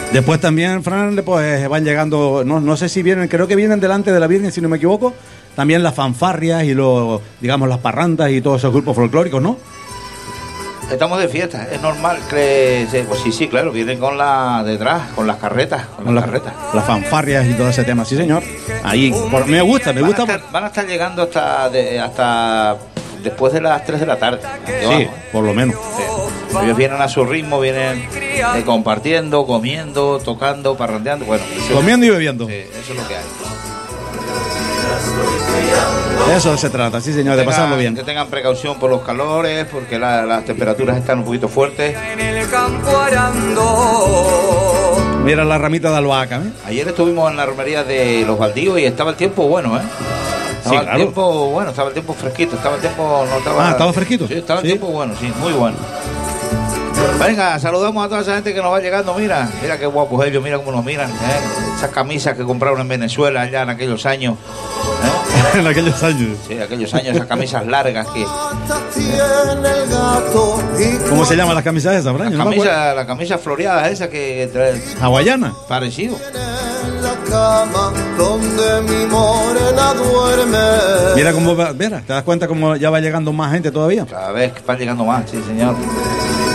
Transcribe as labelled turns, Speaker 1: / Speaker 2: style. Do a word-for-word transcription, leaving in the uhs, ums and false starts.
Speaker 1: Después también, Fran, pues van llegando, no, no sé si vienen, creo que vienen delante de la Virgen, si no me equivoco, también las fanfarrias y los, digamos, las parrandas y todos esos grupos folclóricos, ¿no?
Speaker 2: Estamos de fiesta, es normal que... Pues sí, sí, claro, vienen con la detrás, con las carretas, con,
Speaker 1: con
Speaker 2: las
Speaker 1: la,
Speaker 2: carretas.
Speaker 1: Las fanfarrias y todo ese tema, sí señor. Ahí, por, me gusta, me
Speaker 2: van
Speaker 1: gusta.
Speaker 2: A estar, van a estar llegando hasta, de, hasta después de las tres de la tarde.
Speaker 1: Sí,
Speaker 2: vamos,
Speaker 1: por lo menos.
Speaker 2: Sí. Ellos vienen a su ritmo, vienen eh, compartiendo, comiendo, tocando, parrandeando. Bueno,
Speaker 1: comiendo y bebiendo.
Speaker 2: Sí, eso es lo que hay.
Speaker 1: Eso se trata, sí señor, de
Speaker 2: tengan,
Speaker 1: pasarlo bien.
Speaker 2: Que tengan precaución por los calores, porque la, las temperaturas están un poquito fuertes.
Speaker 1: Mira la ramita de albahaca, ¿eh?
Speaker 2: Ayer estuvimos en la romería de Los Baldíos y estaba el tiempo bueno, ¿eh? Estaba
Speaker 1: sí, claro.
Speaker 2: el tiempo bueno, estaba el tiempo fresquito, estaba el tiempo... No estaba,
Speaker 1: ah, ¿estaba fresquito?
Speaker 2: Sí, estaba
Speaker 1: ¿Sí?
Speaker 2: el tiempo bueno, sí, muy bueno. Venga, saludamos a toda esa gente que nos va llegando, mira, mira qué guapos ellos, mira cómo nos miran, ¿eh? Esas camisas que compraron en Venezuela allá en aquellos años, ¿eh?
Speaker 1: En aquellos años.
Speaker 2: Sí, aquellos años, esas camisas largas que... ¿eh?
Speaker 1: ¿Cómo se llaman las camisas esas, Brian?
Speaker 2: La
Speaker 1: ¿No
Speaker 2: camisa, la camisa floreada esa que trae...
Speaker 1: ¿Hawaiana?
Speaker 2: Parecido.
Speaker 1: Mira cómo va, mira, ¿te das cuenta cómo ya va llegando más gente todavía?
Speaker 2: Cada vez van llegando más, sí señor.